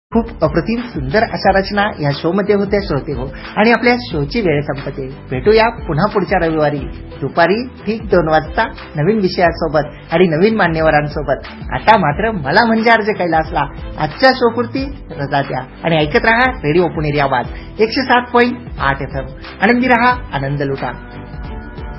खूप अप्रतिम सुंदर अशा रचना या शो मध्ये होत्या श्रोते हो. आणि आपल्या शोची वेळ संपते. भेटूया पुन्हा पुढच्या रविवारी दुपारी ठीक 2 वाजता नवीन विषयासोबत आणि नवीन मान्यवरांसोबत. आता मात्र मला म्हणजे अर्ज कैलासला आजच्या शो पुरती रजा द्या आणि ऐकत रहा रेडिओ पुणेरी आवाज 107.8 FM. आनंदी रहा, आनंद लुटा.